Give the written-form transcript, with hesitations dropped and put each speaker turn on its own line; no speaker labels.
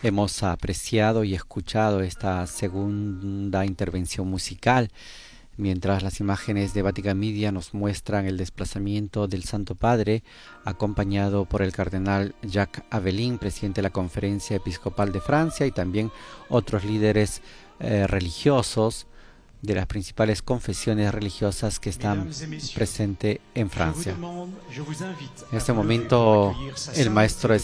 Hemos apreciado y escuchado esta segunda intervención musical, mientras las imágenes de Vatican Media nos muestran el desplazamiento del Santo Padre, acompañado por el cardenal Jacques Avelin, presidente de la Conferencia Episcopal de Francia, y también otros líderes religiosos de las principales confesiones religiosas que están presentes en Francia. En este momento, el maestro